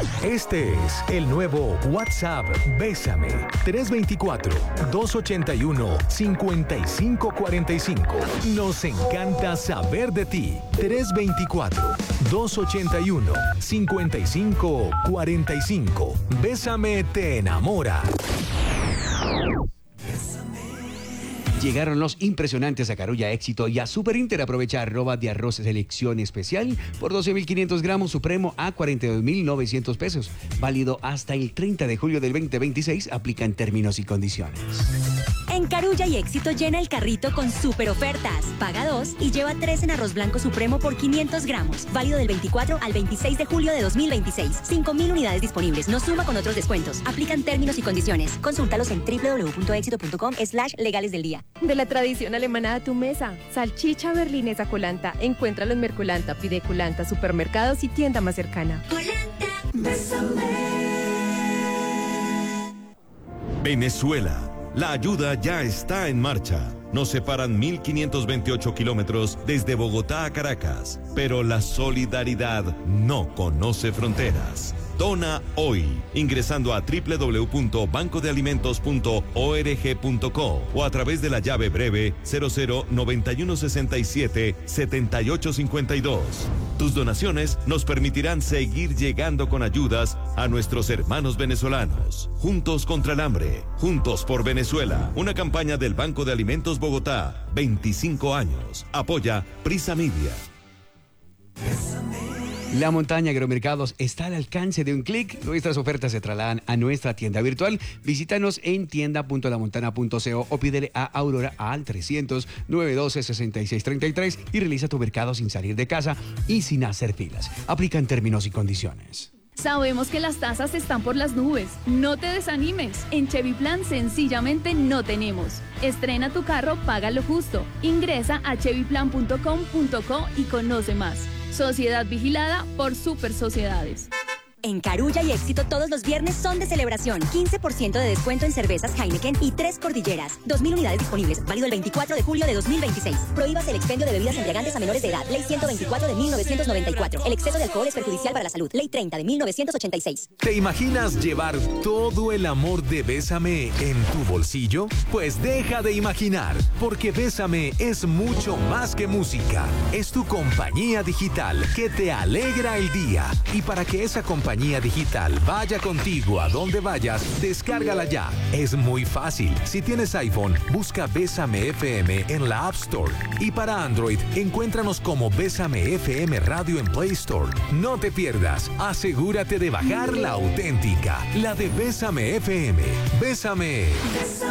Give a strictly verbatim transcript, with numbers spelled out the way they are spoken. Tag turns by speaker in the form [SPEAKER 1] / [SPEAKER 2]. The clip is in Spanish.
[SPEAKER 1] Este es el nuevo WhatsApp Bésame. tres dos cuatro, dos ocho uno, cinco cinco cuatro cinco. Nos encanta saber de ti. tres dos cuatro, dos ocho uno, cinco cinco cuatro cinco. Bésame te enamora.
[SPEAKER 2] Llegaron los impresionantes a Carulla Éxito y a Super Inter. Aprovecha arroba de arroz selección especial por doce mil quinientos gramos supremo a cuarenta y dos mil novecientos pesos. Válido hasta el treinta de julio del veinte veintiséis. Aplica en términos y condiciones.
[SPEAKER 3] En Carulla y Éxito llena el carrito con super ofertas. Paga dos y lleva tres en arroz blanco supremo por quinientos gramos. Válido del veinticuatro al veintiséis de julio de dos mil veintiséis. cinco mil unidades disponibles. No suma con otros descuentos. Aplican términos y condiciones. Consúltalos en doble u doble u doble u punto éxito punto com slash legales del día.
[SPEAKER 4] De la tradición alemana a tu mesa. Salchicha berlinesa Colanta. Encuéntralo en Mercolanta, Pide Colanta, supermercados y tienda más cercana.
[SPEAKER 5] Colanta, bésame.
[SPEAKER 6] Venezuela. La ayuda ya está en marcha. Nos separan mil quinientos veintiocho kilómetros desde Bogotá a Caracas, pero la solidaridad no conoce fronteras. Dona hoy, ingresando a doble u doble u doble u punto banco de alimentos punto org punto co o a través de la llave breve cero cero noventa y uno sesenta y siete setenta y ocho cincuenta y dos. Tus donaciones nos permitirán seguir llegando con ayudas a nuestros hermanos venezolanos. Juntos contra el hambre, juntos por Venezuela. Una campaña del Banco de Alimentos Bogotá, veinticinco años. Apoya Prisa Media.
[SPEAKER 2] La Montaña Agromercados está al alcance de un clic. Nuestras ofertas se trasladan a nuestra tienda virtual. Visítanos en tienda punto la montana punto co o pídele a Aurora al trescientos, novecientos doce, sesenta y seis treinta y tres y realiza tu mercado sin salir de casa y sin hacer filas. Aplican términos y condiciones.
[SPEAKER 7] Sabemos que las tasas están por las nubes. No te desanimes. En Chevy Plan sencillamente no tenemos. Estrena tu carro, paga lo justo. Ingresa a chevy plan punto com punto co y conoce más. Sociedad vigilada por Super Sociedades.
[SPEAKER 3] En Carulla y Éxito todos los viernes son de celebración. quince por ciento de descuento en cervezas Heineken y tres cordilleras. dos mil unidades disponibles. Válido el veinticuatro de julio de dos mil veintiséis. Prohíbas el expendio de bebidas embriagantes a menores de edad. Ley ciento veinticuatro de mil novecientos noventa y cuatro. El exceso de alcohol es perjudicial para la salud. Ley treinta de mil novecientos ochenta y seis.
[SPEAKER 1] ¿Te imaginas llevar todo el amor de Bésame en tu bolsillo? Pues deja de imaginar, porque Bésame es mucho más que música. Es tu compañía digital que te alegra el día. Y para que esa compañía digital vaya contigo a donde vayas, descárgala ya. Es muy fácil. Si tienes iPhone, busca Bésame F M en la App Store. Y para Android, encuéntranos como Bésame F M Radio en Play Store. No te pierdas. Asegúrate de bajar la auténtica, la de Bésame F M. Bésame.
[SPEAKER 5] Bésame.